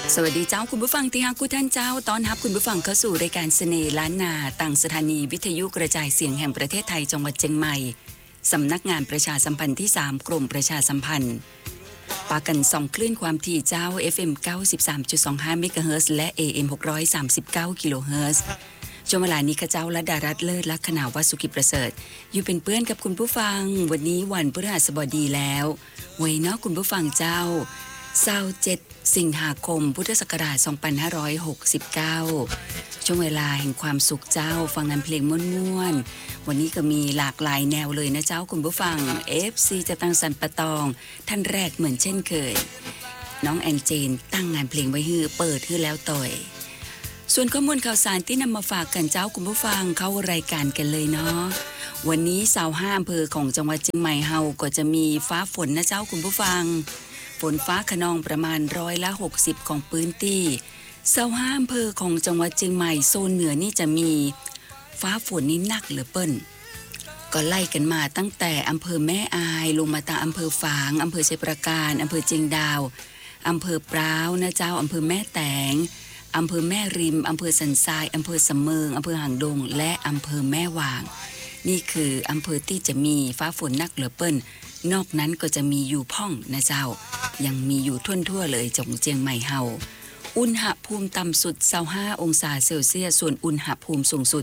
สวัสดีเจ้าคุณผู้ฟังที่ฮักคุณท่านเจ้าต้อนรับคุณผู้ฟังเข้าสู่รายการเสน่ห์ล้านนาต่างสถานีวิทยุกระจายเสียงแห่งประเทศไทยจังหวัดเชียงใหม่สำนักงานประชาสัมพันธ์ที่3กรมประชาสัมพันธ์ปากันส่องคลื่นความถี่เจ้า FM 93.25 เมกะเฮิรตซ์และ AM 639 กิโลเฮิรตซ์ช่วงเวลานี้ข้าเจ้าและดารัตเลิศลักษณะวัสุกิประเสริฐอยู่เป็นเพื่อนกับคุณผู้ฟังวันนี้วันพฤหัสบดีแล้วไว้เนาะคุณผู้ฟังเจ้า27สิงหาคมพุทธศักราช2569ช่วงเวลาแห่งความสุขเจ้าฟังงานเพลงม่วนๆวันนี้ก็มีหลากหลายแนวเลยนะเจ้าคุณผู้ฟัง FC จะตั้งสันปะตองท่านแรกเหมือนเช่นเคยน้องแอนเจนตั้งงานเพลงไว้ฮื้อเปิดฮื้อแล้วต่อยส่วนข้อมูลข่าวสารที่นำมาฝากกันเจ้าคุณผู้ฟังเข้ารายการกันเลยเนาะวันนี้25อำเภอของจังหวัดเชียงใหม่เฮาก็จะมีฟ้าฝนนะเจ้าคุณผู้ฟังฝนฟ้าคะนองประมาณ60%ของพื้นที่25อำเภอของจังหวัดเชียงใหม่โซนเหนือนี่จะมีฟ้าฝนนี่หนักเหลือเปิ้นก็ไล่กันมาตั้งแต่อำเภอแม่อายลงมาตามอำเภอฝางอำเภอชัยปราการอำเภอเจียงดาวอำเภอปร้าวนะเจ้าอำเภอแม่แตงอำเภอแม่ริมอำเภอสันทรายอำเภอสำเมิงอำเภอหางดงและอำเภอแม่วางนี่คืออำเภอที่จะมีฟ้าฝนหนักเหลือเปิ้นนอกนั้นก็จะมีอยู่พ่องนะเจ้ายังมีอยู่ทั่วเลยจังหวัดเชียงใหม่เฮาอุณหภูมิต่ำสุด25องศาเซลเซียสส่วนอุณหภูมิสูงสุด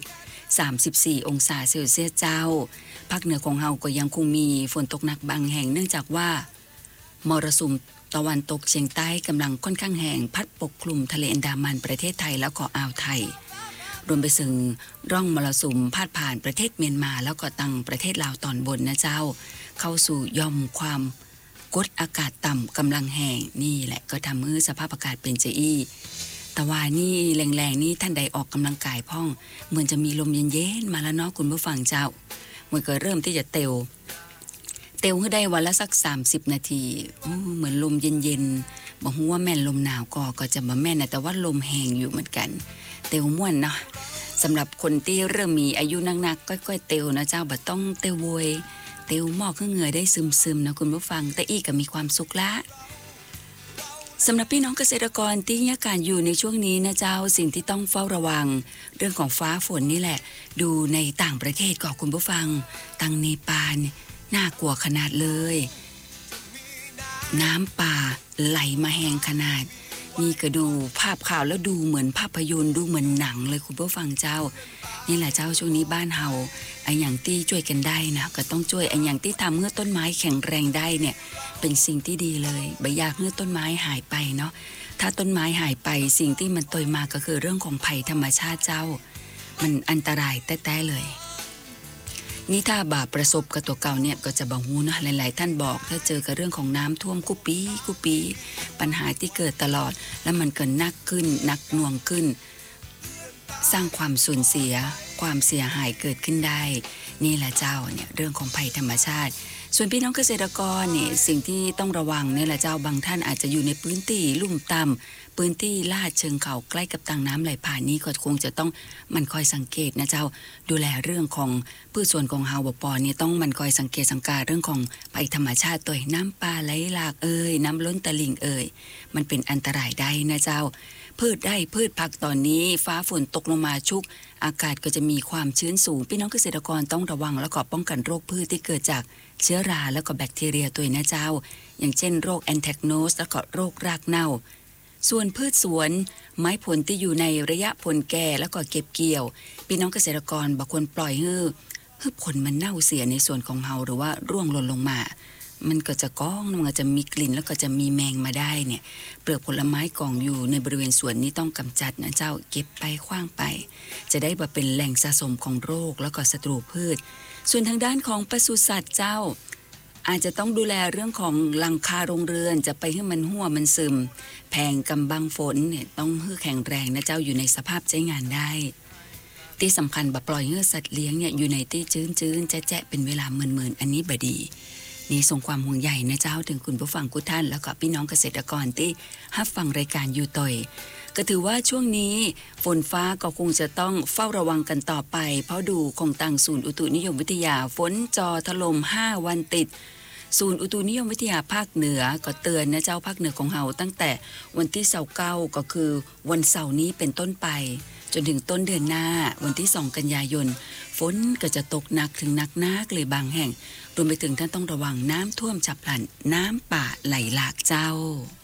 34องศาเซลเซียสเจ้าภาคเหนือของเฮาก็ยังคงมีฝนตกหนักบางแห่งเนื่องจากว่ามรสุมตะวันตกเฉียงใต้กำลังค่อนข้างแรงพัดปกคลุมทะเลอันดามันประเทศไทยแล้วก็อ่าวไทยรวมไปถึงร่องมรสุมพาดผ่านประเทศเมียนมาแล้วก็ตั้งประเทศลาวตอนบนนะเจ้าเข้าสู่ย่อมความกดอากาศต่ำกำลังแห้งนี่แหละก็ทำให้สภาพอากาศเป็นใจอี้แต่ว่านี่แรงๆนี่ท่านใดออกกำลังกายพ่องเหมือนจะมีลมเย็นๆมาแล้วเนาะคุณผู้ฟังเจ้ามันก็เริ่มที่จะเตียวให้ได้วันละสัก30นาทีเหมือนลมเย็นๆบอกว่าแม่นลมหนาวก็จะมาแม่นนะแต่ว่าลมแห้งอยู่เหมือนกันเตียวม่วนเนาะสำหรับคนที่เริ่มมีอายุนักๆค่อยๆเตียวนะเจ้าบ่ต้องเตียวโวยเตียวหมอกขึ้นเหงื่อได้ซึมๆนะคุณผู้ฟังแต่อีกก็มีความสุขละสำหรับพี่น้องเกษตรกรที่ยังการอยู่ในช่วงนี้นะเจ้าสิ่งที่ต้องเฝ้าระวังเรื่องของฟ้าฝนนี่แหละดูในต่างประเทศก่อนคุณผู้ฟังตังเนปาลน่ากลัวขนาดเลยน้ำป่าไหลมาแหงขนาดนี่ก็ดูภาพข่าวแล้วดูเหมือนภาพยนตร์ดูเหมือนหนังเลยคุณผู้ฟังเจ้านี่แหละเจ้าช่วงนี้บ้านเฮาไอ้อย่างที่ช่วยกันได้นะก็ต้องช่วยไอ้อย่างที่ทำเมื่อต้นไม้แข็งแรงได้เนี่ยเป็นสิ่งที่ดีเลยบ่อยากเมื่อต้นไม้หายไปเนาะถ้าต้นไม้หายไปสิ่งที่มันตยมาก็คือเรื่องของภัยธรรมชาติเจ้ามันอันตรายแต้ๆเลยนี่ถ้าบาประสบกับตัวเก่าเนี่ยก็จะบ่ฮู้นะหลายๆท่านบอกถ้าเจอกับเรื่องของน้ำท่วมกุปีปัญหาที่เกิดตลอดแล้วมันเกิดหนักขึ้นหนักหน่วงขึ้นสร้างความสูญเสียความเสียหายเกิดขึ้นได้นี่แหละเจ้าเนี่ยเรื่องของภัยธรรมชาติส่วนพี่น้องเกษตรกรเนี่ยสิ่งที่ต้องระวังนี่แหละเจ้าบางท่านอาจจะอยู่ในพื้นที่ลุ่มต่ำพื้นที่ลาดเชิงเขาใกล้กับทางน้ำไหลผ่านนี้ก็คงจะต้องมันคอยสังเกตนะเจ้าดูแลเรื่องของพืชสวนของเฮาบ่ปอเนี่ยต้องมันคอยสังเกตสังกาเรื่องของภัยธรรมชาติตัวน้ำป่าไหลหลากน้ำล้นตลิ่งมันเป็นอันตรายได้นะเจ้าพืชผักตอนนี้ฟ้าฝนตกลงมาชุกอากาศก็จะมีความชื้นสูงพี่น้องเกษตรกรต้องระวังแล้วก็ป้องกันโรคพืชที่เกิดจากเชื้อราแล้วก็แบคทีเรียตัวนะเจ้าอย่างเช่นโรคแอนแทคโนสแล้วก็โรครากเน่าส่วนพืชสวนไม้ผลที่อยู่ในระยะผลแก่แล้วก็เก็บเกี่ยวพี่น้องเกษตรกรบ่ควรปล่อยให้ผลมันเน่าเสียในส่วนของเฮาหรือว่าร่วงหล่นลงมามันก็จะก้องมันก็จะมีกลิ่นแล้วก็จะมีแมงมาได้เนี่ยเปลือกผลไม้กองอยู่ในบริเวณสวนนี้ต้องกำจัดนะเจ้าเก็บไปขว้างไปจะได้บ่เป็นแหล่งสะสมของโรคแล้วก็ศัตรูพืชส่วนทางด้านของปศุสัตว์เจ้าอาจจะต้องดูแลเรื่องของหลังคาโรงเรือนจะไปให้มันหัวมันซึมแผงกำบังฝนเนี่ยต้องให้แข็งแรงนะเจ้าอยู่ในสภาพใช้งานได้ที่สำคัญบ่ปล่อยให้สัตว์เลี้ยงเนี่ยอยู่ในที่ชื้นๆแจ๊ะๆเป็นเวลาเมินๆอันนี้บ่ดีนี่ส่งความห่วงใยนะเจ้าถึงคุณผู้ฟังทุกท่านแล้วก็พี่น้องเกษตรกรที่รับฟังรายการอยู่ต่อยก็ถือว่าช่วงนี้ฝนฟ้าก็คงจะต้องเฝ้าระวังกันต่อไปเพราะดูของต่างศูนย์อุตุนิยมวิทยาฝนจอถล่ม5วันติดศูนย์อุตุนิยมวิทยาภาคเหนือก็เตือนนะเจ้าภาคเหนือของเฮาตั้งแต่วันที่29ก็คือวันเสาร์นี้เป็นต้นไปจนถึงต้นเดือนหน้าวันที่2กันยายนฝนก็จะตกหนักถึงหนักนักเลยบางแห่งรวมไปถึงท่านต้องระวังน้ำท่วมฉับพลันน้ำป่าไหลหลากเจ้า